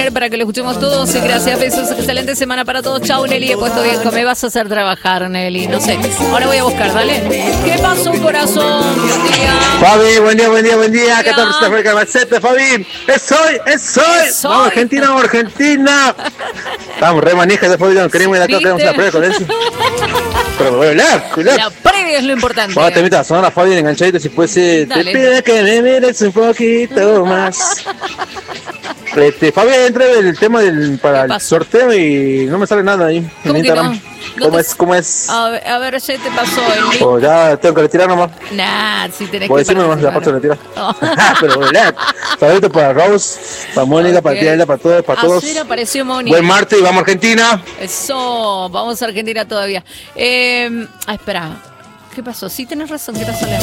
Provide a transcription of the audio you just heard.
aire para que lo escuchemos todos. Y gracias, besos. Excelente semana para todos. Chau, Nelly. He puesto bien. Me vas a hacer trabajar, Nelly. No sé. Ahora voy a buscar, dale. ¿Qué pasó, corazón? Buen día. Fabi, buen día. 14 de febrero, Albacete, Fabi. Es hoy. Vamos, Argentina. Vamos, re manijas de Fabi. No queremos ir acá, queremos una prueba con eso. Pero me voy a hablar. La previa es lo importante. Vamos, te metas a sonar a Fabi en enganchadito si fuese. Te pido que me mires un poquito más. Fabi, entré el tema para el sorteo y no me sale nada ahí en Instagram. ¿Cómo es? A ver, ya te pasó el link. O ya tengo que retirar nomás. Nah, si tenés que decirme nomás la parte de retirar. Pero bueno, saludos para Rose, para Mónica, para Tiela, para todos. Ayer apareció Mónica. Buen martes y vamos a Argentina. Eso, vamos a Argentina todavía. Espera, ¿qué pasó? Sí, tenés razón, que no sale.